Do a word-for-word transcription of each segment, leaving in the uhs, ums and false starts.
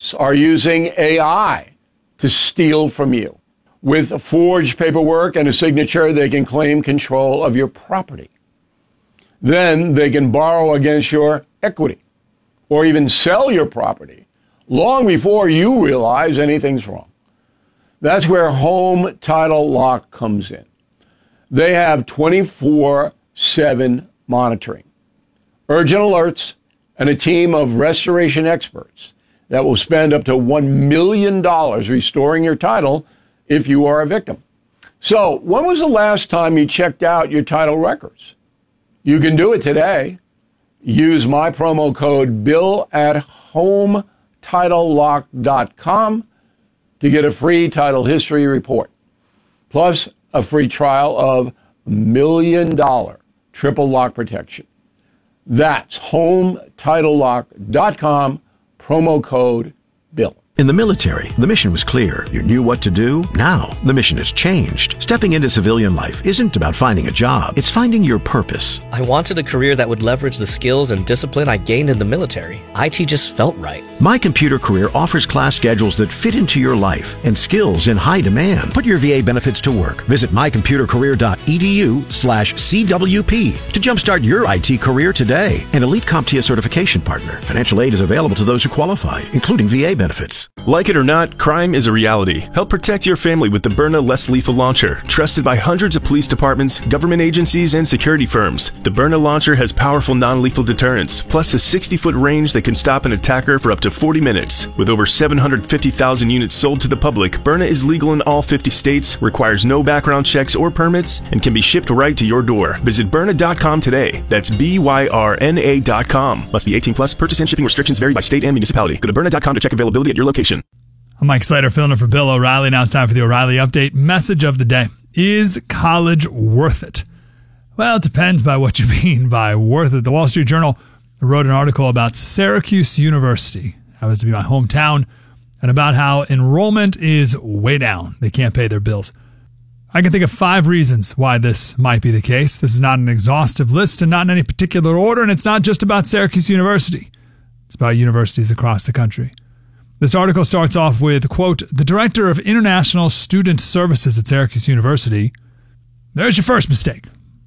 governments are using A I to steal from you. With forged paperwork and a signature, they can claim control of your property. Then they can borrow against your equity or even sell your property long before you realize anything's wrong. That's where Home Title Lock comes in. They have twenty-four seven monitoring, urgent alerts, and a team of restoration experts that will spend up to one million dollars restoring your title if you are a victim. So, when was the last time you checked out your title records? You can do it today. Use my promo code BILL at home title lock dot com to get a free title history report, plus a free trial of million dollar triple lock protection. That's home title lock dot com, promo code BILL. In the military, the mission was clear. You knew what to do. Now, the mission has changed. Stepping into civilian life isn't about finding a job. It's finding your purpose. I wanted a career that would leverage the skills and discipline I gained in the military. I T just felt right. My Computer Career offers class schedules that fit into your life and skills in high demand. Put your V A benefits to work. Visit my computer career dot e d u slash C W P to jumpstart your I T career today. An Elite CompTIA certification partner. Financial aid is available to those who qualify, including V A benefits. Like it or not, crime is a reality. Help protect your family with the Byrna Less Lethal Launcher, trusted by hundreds of police departments, government agencies, and security firms. The Byrna launcher has powerful non-lethal deterrence, plus a sixty-foot range that can stop an attacker for up to forty minutes. With over seven hundred fifty thousand units sold to the public, Byrna is legal in all fifty states, requires no background checks or permits, and can be shipped right to your door. Visit Byrna dot com today. That's B Y R N A dot com. Must be eighteen plus. Purchase and shipping restrictions vary by state and municipality. Go to Byrna dot com to check availability at your location. I'm Mike Slater, filling in for Bill O'Reilly. Now it's time for the O'Reilly Update. Message of the day. Is college worth it? Well, it depends by what you mean by worth it. The Wall Street Journal wrote an article about Syracuse University, happens to be my hometown, and about how enrollment is way down. They can't pay their bills. I can think of five reasons why this might be the case. This is not an exhaustive list and not in any particular order, and it's not just about Syracuse University. It's about universities across the country. This article starts off with, quote, the director of International Student Services at Syracuse University. There's your first mistake.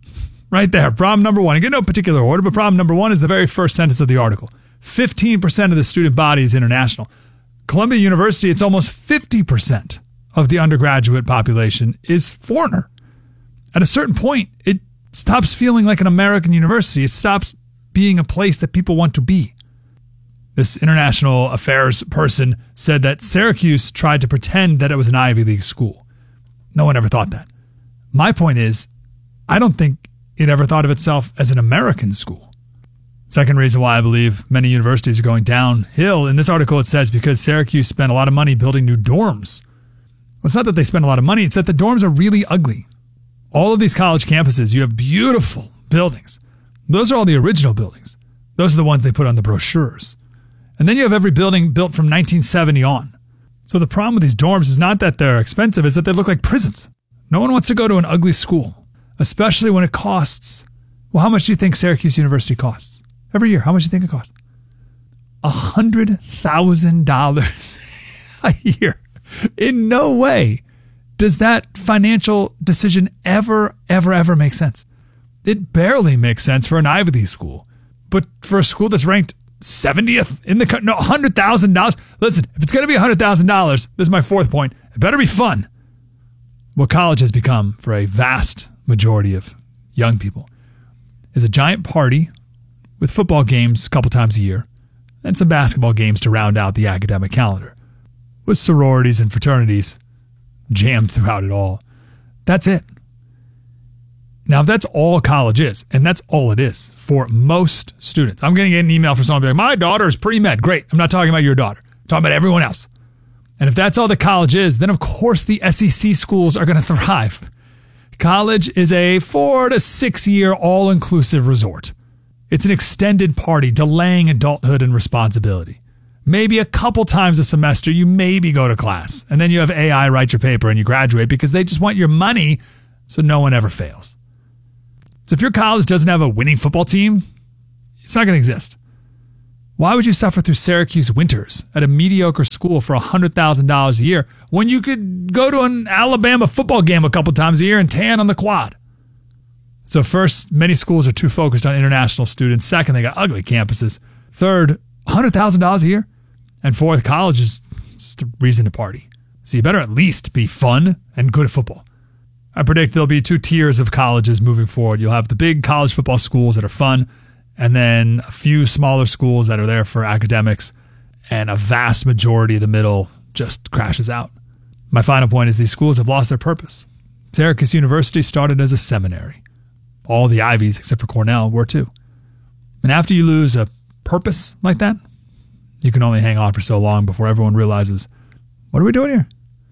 Right there. Problem number one. Again, no particular order, but problem number one is the very first sentence of the article. fifteen percent of the student body is international. Columbia University, it's almost fifty percent of the undergraduate population is foreigner. At a certain point, it stops feeling like an American university. It stops being a place that people want to be. This international affairs person said that Syracuse tried to pretend that it was an Ivy League school. No one ever thought that. My point is, I don't think it ever thought of itself as an American school. Second reason why I believe many universities are going downhill. In this article, it says because Syracuse spent a lot of money building new dorms. Well, it's not that they spent a lot of money. It's that the dorms are really ugly. All of these college campuses, you have beautiful buildings. Those are all the original buildings. Those are the ones they put on the brochures. And then you have every building built from nineteen seventy on. So the problem with these dorms is not that they're expensive, it's that they look like prisons. No one wants to go to an ugly school, especially when it costs. Well, how much do you think Syracuse University costs? Every year, how much do you think it costs? one hundred thousand dollars a year. In no way does that financial decision ever, ever, ever make sense. It barely makes sense for an Ivy League school. But for a school that's ranked seventieth in the country, no, one hundred thousand dollars. Listen, if it's going to be one hundred thousand dollars, this is my fourth point, it better be fun. What college has become for a vast majority of young people is a giant party with football games a couple times a year and some basketball games to round out the academic calendar, with sororities and fraternities jammed throughout it all. That's it. Now, if that's all college is, and that's all it is for most students. I'm going to get an email from someone like, my daughter is pre-med. Great. I'm not talking about your daughter. I'm talking about everyone else. And if that's all that college is, then of course the S E C schools are going to thrive. College is a four to six year all-inclusive resort. It's an extended party delaying adulthood and responsibility. Maybe a couple times a semester you maybe go to class, and then you have A I write your paper and you graduate because they just want your money so no one ever fails. So if your college doesn't have a winning football team, it's not going to exist. Why would you suffer through Syracuse winters at a mediocre school for one hundred thousand dollars a year when you could go to an Alabama football game a couple times a year and tan on the quad? So first, many schools are too focused on international students. Second, they got ugly campuses. Third, one hundred thousand dollars a year. And fourth, college is just a reason to party. So you better at least be fun and good at football. I predict there'll be two tiers of colleges moving forward. You'll have the big college football schools that are fun, and then a few smaller schools that are there for academics, and a vast majority of the middle just crashes out. My final point is these schools have lost their purpose. Syracuse University started as a seminary. All the Ivies, except for Cornell, were too. And after you lose a purpose like that, you can only hang on for so long before everyone realizes, what are we doing here?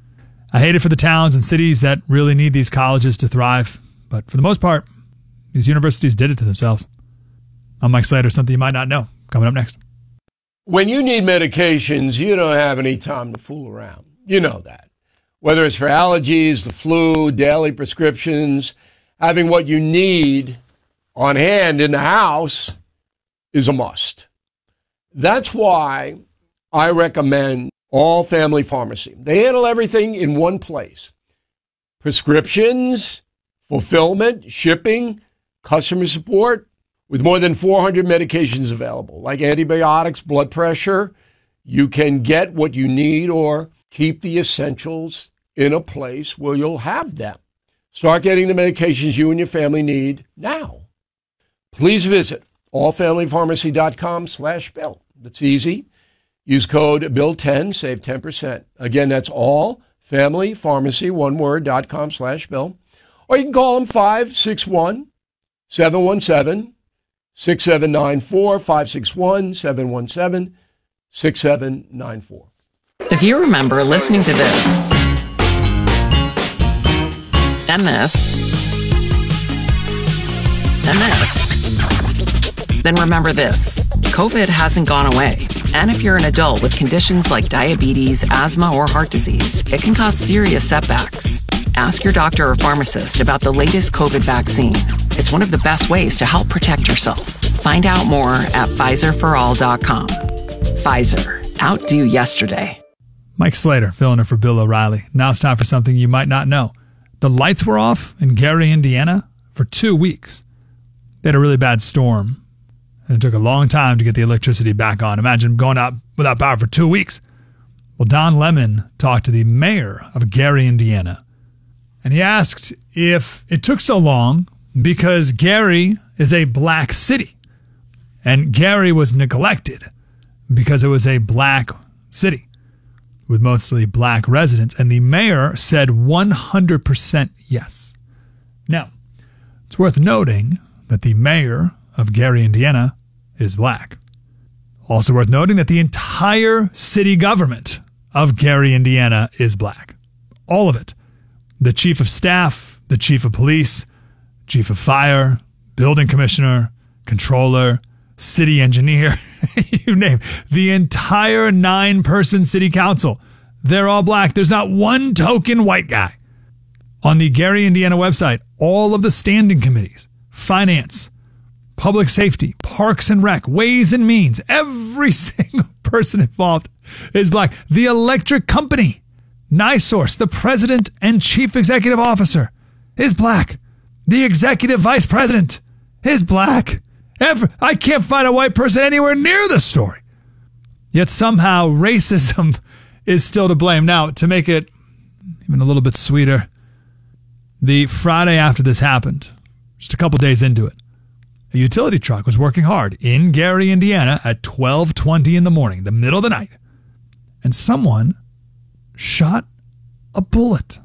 I hate it for the towns and cities that really need these colleges to thrive, but for the most part, these universities did it to themselves. I'm Mike Slater, something you might not know, coming up next. When you need medications, you don't have any time to fool around. You know that. Whether it's for allergies, the flu, daily prescriptions, having what you need on hand in the house is a must. That's why I recommend All Family Pharmacy. They handle everything in one place. Prescriptions, fulfillment, shipping, customer support, with more than four hundred medications available, like antibiotics, blood pressure. You can get what you need or keep the essentials in a place where you'll have them. Start getting the medications you and your family need now. Please visit allfamilypharmacy.com slash bill. That's easy. Use code bill ten, save ten percent. Again, that's allfamilypharmacy, one word, dot com slash bill. Or you can call them five six one, seven one seven, six seven nine four, five six one, seven one seven, six seven nine four. If you remember listening to this, and this, and this, then remember this. COVID hasn't gone away. And if you're an adult with conditions like diabetes, asthma, or heart disease, it can cause serious setbacks. Ask your doctor or pharmacist about the latest COVID vaccine. It's one of the best ways to help protect yourself. Find out more at Pfizer for all dot com. Pfizer. Outdo yesterday. Mike Slater, filling in for Bill O'Reilly. Now it's time for something you might not know. The lights were off in Gary, Indiana for two weeks. They had a really bad storm, and it took a long time to get the electricity back on. Imagine going out without power for two weeks. Well, Don Lemon talked to the mayor of Gary, Indiana, and he asked if it took so long because Gary is a black city, and Gary was neglected because it was a black city with mostly black residents, and the mayor said one hundred percent yes. Now, it's worth noting that the mayor of Gary, Indiana is black. Also worth noting that the entire city government of Gary, Indiana is black. All of it. The chief of staff, the chief of police, chief of fire, building commissioner, controller, city engineer, you name the entire nine-person city council. They're all black. There's not one token white guy. On the Gary, Indiana website, all of the standing committees, finance, public safety, parks and rec, ways and means, every single person involved is black. The electric company, NiSource, the president and chief executive officer, is black. The executive vice president is black. Ever, I can't find a white person anywhere near the story. Yet somehow racism is still to blame. Now, to make it even a little bit sweeter, the Friday after this happened, just a couple days into it, a utility truck was working hard in Gary, Indiana at twelve twenty in the morning, the middle of the night, and someone shot a bullet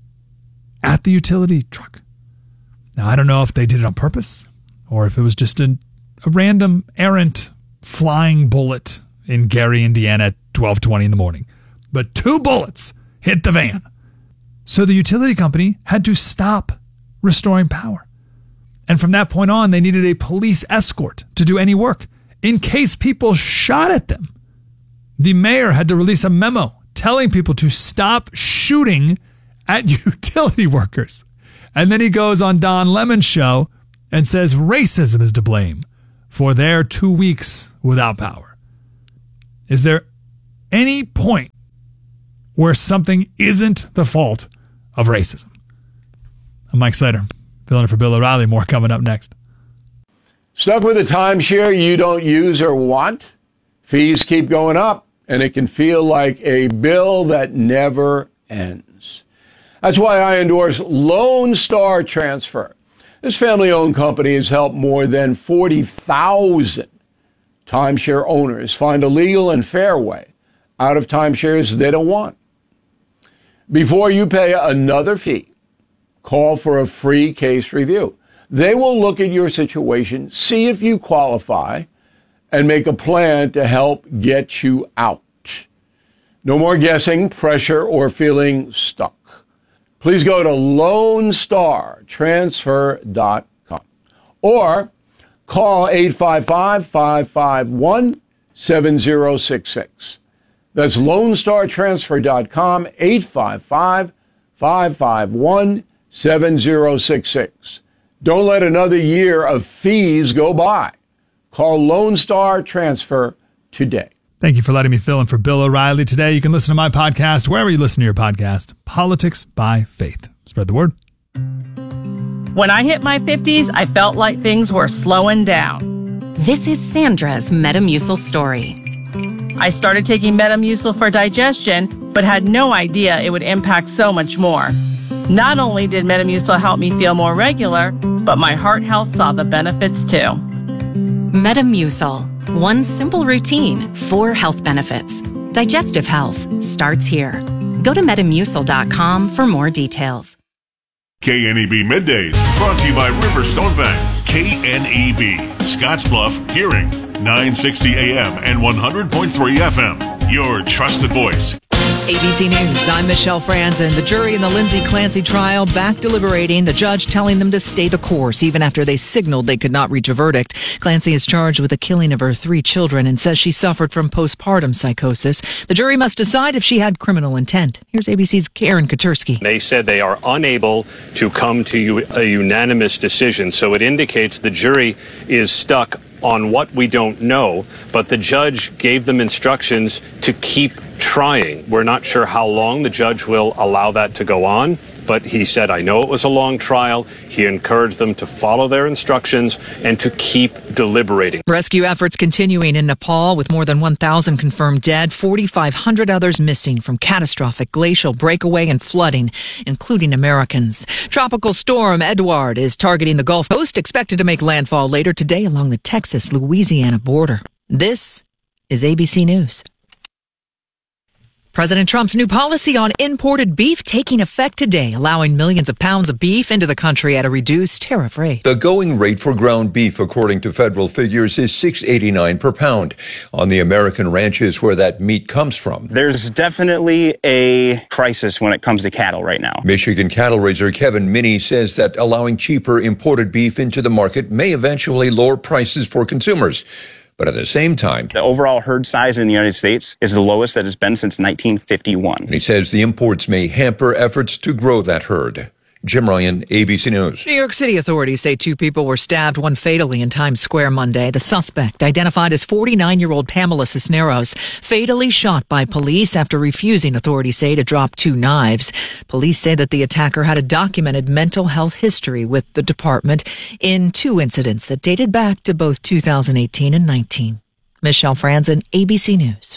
at the utility truck. Now, I don't know if they did it on purpose or if it was just a, a random errant flying bullet in Gary, Indiana at twelve twenty in the morning. But two bullets hit the van. So the utility company had to stop restoring power. And from that point on, they needed a police escort to do any work in case people shot at them. The mayor had to release a memo telling people to stop shooting at utility workers. And then he goes on Don Lemon's show and says racism is to blame for their two weeks without power. Is there any point where something isn't the fault of racism? I'm Mike Slater, filling in for Bill O'Reilly. More coming up next. Stuck with a timeshare you don't use or want? Fees keep going up, and it can feel like a bill that never ends. That's why I endorse Lone Star Transfer. This family-owned company has helped more than forty thousand timeshare owners find a legal and fair way out of timeshares they don't want. Before you pay another fee, call for a free case review. They will look at your situation, see if you qualify, and make a plan to help get you out. No more guessing, pressure, or feeling stuck. Please go to lone star transfer dot com or call eight five five, five five one, seven zero six six. That's lone star transfer dot com, eight five five, five five one, seven zero six six. Don't let another year of fees go by. Call Lone Star Transfer today. Thank you for letting me fill in for Bill O'Reilly today. You can listen to my podcast wherever you listen to your podcast, Politics by Faith. Spread the word. When I hit my fifties, I felt like things were slowing down. This is Sandra's Metamucil story. I started taking Metamucil for digestion, but had no idea it would impact so much more. Not only did Metamucil help me feel more regular, but my heart health saw the benefits too. Metamucil. One simple routine, four health benefits. Digestive health starts here. Go to metamucil dot com for more details. K N E B Middays, brought to you by Riverstone Bank. K N E B, Scottsbluff, Hearing, nine sixty A M and one hundred point three F M. Your trusted voice. A B C News, I'm Michelle Franzen. The jury in the Lindsay Clancy trial back deliberating, the judge telling them to stay the course even after they signaled they could not reach a verdict. Clancy is charged with the killing of her three children and says she suffered from postpartum psychosis. The jury must decide if she had criminal intent. Here's A B C's Karen Katursky. They said they are unable to come to a unanimous decision, so it indicates the jury is stuck on what we don't know, but the judge gave them instructions to keep trying. We're not sure how long the judge will allow that to go on, but he said, I know it was a long trial. He encouraged them to follow their instructions and to keep deliberating. Rescue efforts continuing in Nepal with more than one thousand confirmed dead, forty-five hundred others missing from catastrophic glacial breakaway and flooding, including Americans. Tropical storm Edouard is targeting the Gulf Coast, expected to make landfall later today along the Texas-Louisiana border. This is A B C News. President Trump's new policy on imported beef taking effect today, allowing millions of pounds of beef into the country at a reduced tariff rate. The going rate for ground beef, according to federal figures, is six eighty-nine per pound on the American ranches where that meat comes from. There's definitely a crisis when it comes to cattle right now. Michigan cattle raiser Kevin Minnie says that allowing cheaper imported beef into the market may eventually lower prices for consumers. But at the same time, the overall herd size in the United States is the lowest that it's been since nineteen fifty-one. And he says the imports may hamper efforts to grow that herd. Jim Ryan, A B C News. New York City authorities say two people were stabbed, one fatally, in Times Square Monday. The suspect, identified as forty-nine-year-old Pamela Cisneros, fatally shot by police after refusing, authorities say, to drop two knives. Police say that the attacker had a documented mental health history with the department in two incidents that dated back to both two thousand eighteen and nineteen. Michelle Franzen, A B C News.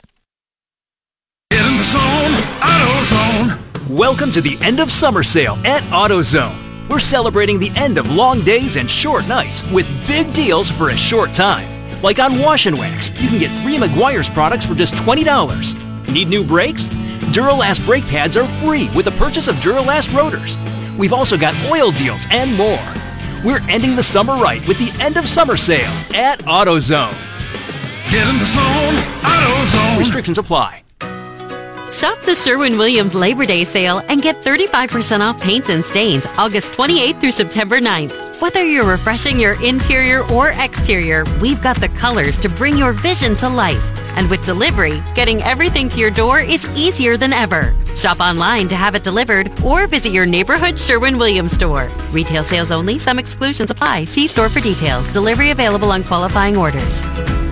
Get in the zone, AutoZone. Welcome to the end of summer sale at AutoZone. We're celebrating the end of long days and short nights with big deals for a short time. Like on Wash and Wax, you can get three Meguiar's products for just twenty dollars. Need new brakes? Duralast brake pads are free with the purchase of Duralast rotors. We've also got oil deals and more. We're ending the summer right with the end of summer sale at AutoZone. Get in the zone, AutoZone. Restrictions apply. Shop the Sherwin-Williams Labor Day sale and get thirty-five percent off paints and stains August twenty-eighth through September ninth. Whether you're refreshing your interior or exterior, we've got the colors to bring your vision to life. And with delivery, getting everything to your door is easier than ever. Shop online to have it delivered or visit your neighborhood Sherwin-Williams store. Retail sales only. Some exclusions apply. See store for details. Delivery available on qualifying orders.